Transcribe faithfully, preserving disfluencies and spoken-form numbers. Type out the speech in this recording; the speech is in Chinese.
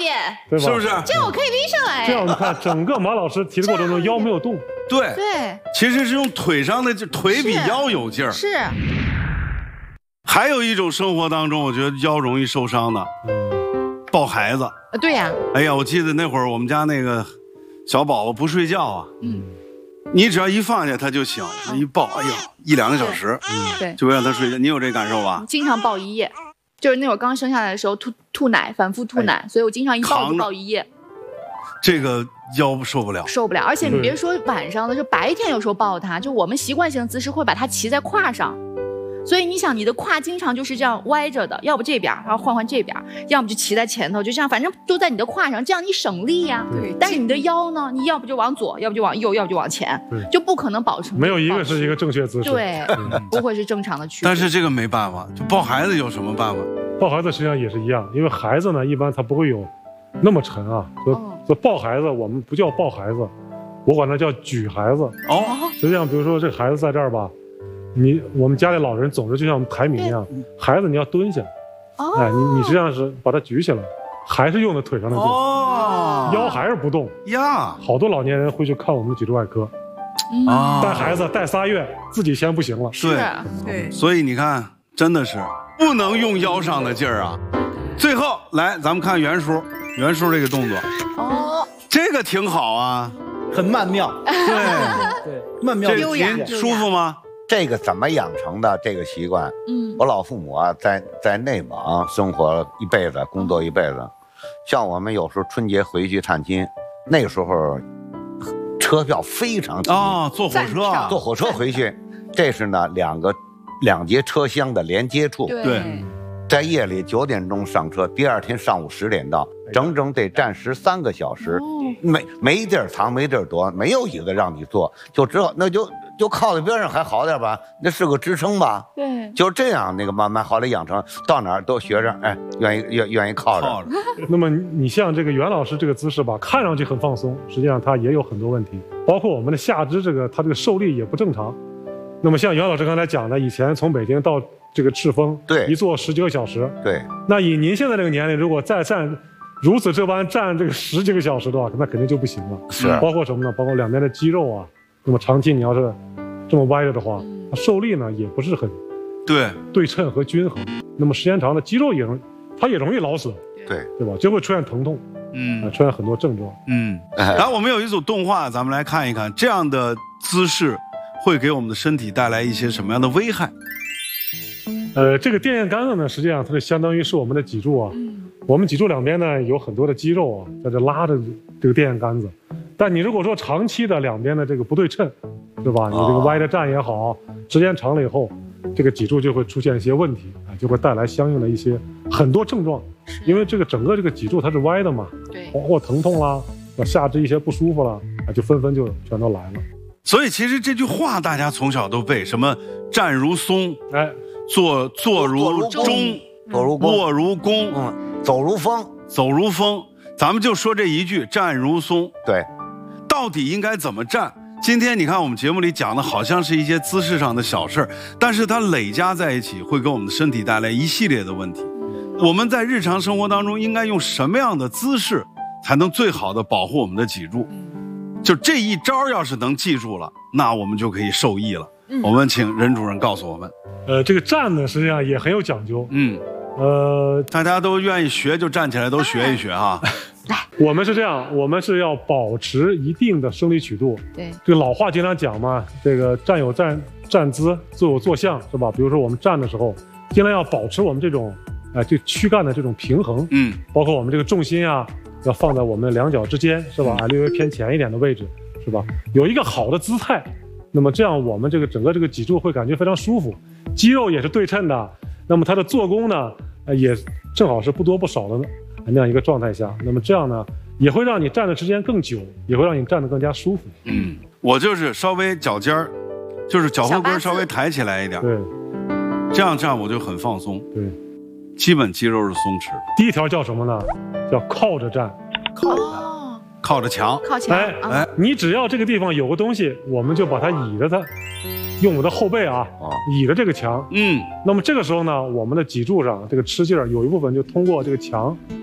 点， 对吧？ 是不是？ 这样我可以拎上来。 这样你看，整个马老师提的过程中腰没有动。 对对， 其实是用腿上的腿比腰有劲儿。 是。 还有一种生活当中，我觉得腰容易受伤的，抱孩子。 呃，对呀。 哎呀，我记得那会儿我们家那个小宝宝不睡觉啊，嗯，你只要一放下他就醒，一抱，哎呦，一两个小时， 对， 就会让他睡觉。你有这感受吧？ 经常抱一夜，就是那会儿刚生下来的时候吐吐奶，反复吐奶，所以我经常一抱就抱一夜。 这个腰受不了， 受不了。而且你别说晚上的，就白天有时候抱他，就我们习惯性的姿势会把他骑在胯上。所以你想，你的胯经常就是这样歪着的，要不这边，然后换换这边，要么就骑在前头，就这样，反正都在你的胯上，这样你省力呀。对。但是你的腰呢，你要不就往左，要不就往右，要不就往前，就不可能保持。 没有一个是一个正确姿势。 对，不会是正常的区别。 但是这个没办法，就抱孩子有什么办法？ 抱孩子实际上也是一样，因为孩子呢，一般他不会有那么沉啊，所以、哦、所以抱孩子我们不叫抱孩子，我管它叫举孩子。 哦。 实际上，比如说这孩子在这儿吧。你我们家里老人总是就像我们抬米一样，孩子你要蹲下，哦、哎，你你实际上是把他举起来，还是用的腿上的劲，哦，腰还是不动呀。好多老年人会去看我们的脊柱外科，啊、嗯，带孩子带仨月，自己先不行了， 对对，所以你看，真的是不能用腰上的劲儿啊。最后来，咱们看袁叔，袁叔这个动作，哦，这个挺好啊， 很曼妙， 对对，曼妙优雅，舒服吗？ 这个怎么养成的这个习惯？嗯，我老父母啊，在在内蒙生活一辈子，工作一辈子。像我们有时候春节回去探亲，那个时候车票非常便宜啊，坐火车， 坐火车回去，这是呢两个两节车厢的连接处。 对， 在夜里九点钟上车，第二天上午十点到，整整得站十三个小时，没没地儿藏，没地儿躲，没有椅子让你坐，就只好那就。就靠在边上还好点吧，那是个支撑吧。 对， 就这样，那个慢慢后来养成，到哪儿都学着，哎，愿意愿愿意靠着。靠着那么你像这个袁老师这个姿势吧，看上去很放松，实际上它也有很多问题，包括我们的下肢这个，它这个受力也不正常。那么像袁老师刚才讲的，以前从北京到这个赤峰， 对， 一坐十几个小时， 对。 那以您现在这个年龄，如果再站如此这般站这个十几个小时的话，那肯定就不行了。 是， 包括什么呢？包括两边的肌肉啊。那么长期你要是这么歪着的话，它受力呢也不是很对对称和均衡。那么时间长了，肌肉也容它也容易劳损， 对对吧？就会出现疼痛，嗯，出现很多症状， 嗯。然后我们有一组动画，咱们来看一看这样的姿势会给我们的身体带来一些什么样的危害。 呃，这个电线杆子呢，实际上它是相当于是我们的脊柱啊。我们脊柱两边呢有很多的肌肉啊，在这拉着这个电线杆子。但你如果说长期的两边的这个不对称，对吧？你这个歪着站也好，时间长了以后，这个脊柱就会出现一些问题啊，就会带来相应的一些很多症状。因为这个整个这个脊柱它是歪的嘛， 对， 包括疼痛啦，下肢一些不舒服啦，啊，就纷纷就全都来了。 所以其实这句话大家从小都背，什么站如松，哎，坐坐如钟， 坐如弓， 卧如弓， 嗯，走如风， 走如风。咱们就说这一句，站如松。 对。 到底应该怎么站？今天你看我们节目里讲的好像是一些姿势上的小事，但是它累加在一起，会给我们的身体带来一系列的问题。我们在日常生活当中应该用什么样的姿势，才能最好的保护我们的脊柱？就这一招要是能记住了，那我们就可以受益了。我们请任主任告诉我们。 呃，这个站呢，实际上也很有讲究。 嗯，呃，大家都愿意学，就站起来都学一学啊。 来， 我们是这样，我们是要保持一定的生理曲度。 对， 这个老话经常讲嘛，这个站有站站姿，坐有坐相，是吧？比如说我们站的时候，尽量要保持我们这种，哎、呃，这躯干的这种平衡。嗯，包括我们这个重心啊，要放在我们两脚之间，是吧？啊，略微偏前一点的位置，是吧？有一个好的姿态，那么这样我们这个整个这个脊柱会感觉非常舒服，肌肉也是对称的，那么它的做工呢，呃，也正好是不多不少的。那样一个状态下，那么这样呢，也会让你站的时间更久，也会让你站得更加舒服。 嗯，我就是稍微脚尖儿，就是脚后跟稍微抬起来一点， 对， 这样站我就很放松。 对， 基本肌肉是松弛。 第一条叫什么呢？叫靠着站， 靠着站，哦、靠着墙， 靠墙。 哎哎、啊，你只要这个地方有个东西，我们就把它倚着它。用我的后背啊，倚着这个墙，嗯，那么这个时候呢，我们的脊柱上这个吃劲儿有一部分就通过这个墙